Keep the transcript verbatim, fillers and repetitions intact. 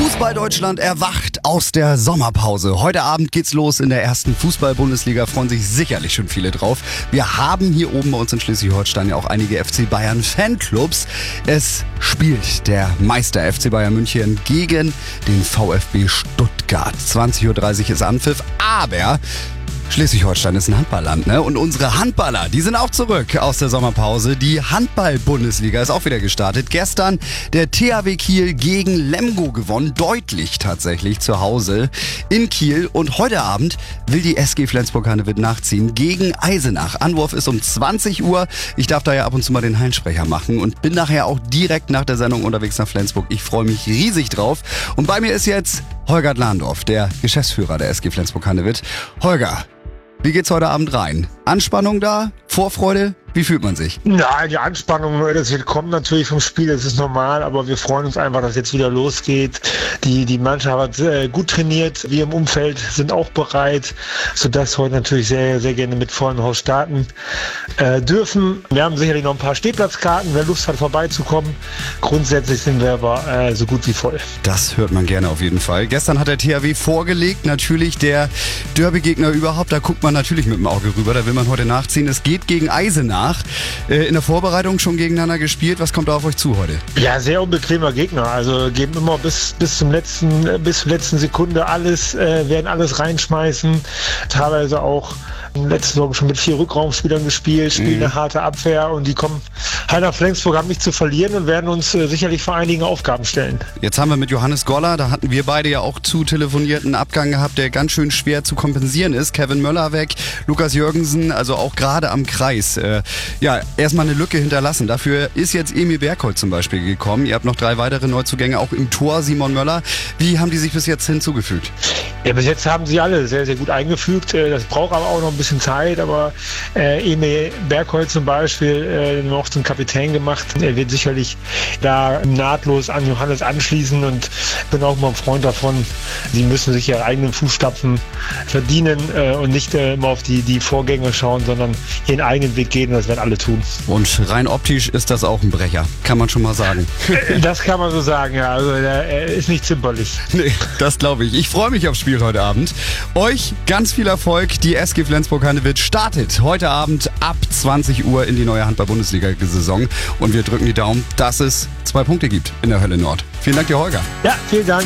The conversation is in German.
Fußball Deutschland erwacht aus der Sommerpause. Heute Abend geht's los in der ersten Fußball-Bundesliga. Freuen sich sicherlich schon viele drauf. Wir haben hier oben bei uns in Schleswig-Holstein ja auch einige F C Bayern Fanclubs. Es spielt der Meister F C Bayern München gegen den VfB Stuttgart. zwanzig Uhr dreißig ist Anpfiff, aber Schleswig-Holstein ist ein Handballland, ne? Und unsere Handballer, die sind auch zurück aus der Sommerpause. Die Handball-Bundesliga ist auch wieder gestartet. Gestern der T H W Kiel gegen Lemgo gewonnen. Deutlich tatsächlich zu Hause in Kiel. Und heute Abend will die S G Flensburg-Handewitt nachziehen gegen Eisenach. Anwurf ist um zwanzig Uhr. Ich darf da ja ab und zu mal den Hallensprecher machen und bin nachher auch direkt nach der Sendung unterwegs nach Flensburg. Ich freue mich riesig drauf. Und bei mir ist jetzt Holger Dlandorf, der Geschäftsführer der S G Flensburg-Handewitt. Holger, wie geht's heute Abend rein? Anspannung da? Vorfreude? Wie fühlt man sich? Ja, die Anspannung, das wird kommen natürlich vom Spiel, das ist normal, aber wir freuen uns einfach, dass jetzt wieder losgeht. Die, die Mannschaft hat äh, gut trainiert, wir im Umfeld sind auch bereit, sodass heute natürlich sehr, sehr gerne mit vollem Haus starten äh, dürfen. Wir haben sicherlich noch ein paar Stehplatzkarten, wer Lust hat vorbeizukommen. Grundsätzlich sind wir aber äh, so gut wie voll. Das hört man gerne auf jeden Fall. Gestern hat der T H W vorgelegt, natürlich der Derby-Gegner überhaupt, da guckt man natürlich mit dem Auge rüber, da will man heute nachziehen. Es geht gegen Eisenach. In der Vorbereitung schon gegeneinander gespielt. Was kommt da auf euch zu heute? Ja, sehr unbequemer Gegner. Also geben immer bis, bis zum letzten, bis zur letzten Sekunde alles, äh, werden alles reinschmeißen. Teilweise auch letzte Woche schon mit vier Rückraumspielern gespielt, spielen mhm. eine harte Abwehr und die kommen halt nach Flensburg, haben nicht zu verlieren und werden uns äh, sicherlich vor einigen Aufgaben stellen. Jetzt haben wir mit Johannes Goller, da hatten wir beide ja auch zu telefonierten Abgang gehabt, der ganz schön schwer zu kompensieren ist. Kevin Möller weg, Lukas Jürgensen, also auch gerade am Kreis. Äh, ja, erstmal eine Lücke hinterlassen. Dafür ist jetzt Emil Bergholt zum Beispiel gekommen. Ihr habt noch drei weitere Neuzugänge, auch im Tor Simon Möller. Wie haben die sich bis jetzt hinzugefügt? Ja, bis jetzt haben sie alle sehr, sehr gut eingefügt. Das braucht aber auch noch ein bisschen Zeit, aber äh, Emil Bergholt zum Beispiel äh, noch zum Kapitän gemacht. Er wird sicherlich da nahtlos an Johannes anschließen und bin auch mal ein Freund davon. Sie müssen sich ihre eigenen Fußstapfen verdienen äh, und nicht äh, immer auf die, die Vorgänger schauen, sondern ihren eigenen Weg gehen. Das werden alle tun. Und rein optisch ist das auch ein Brecher, kann man schon mal sagen. Das kann man so sagen, ja. Also er ist nicht zimperlich. Nee, das glaube ich. Ich freue mich aufs Spiel heute Abend. Euch ganz viel Erfolg. Die S G Flensburg-Handewitt startet heute Abend ab zwanzig Uhr in die neue Handball-Bundesliga-Saison. Und wir drücken die Daumen, dass es zwei Punkte gibt in der Hölle Nord. Vielen Dank dir, Holger. Ja, vielen Dank.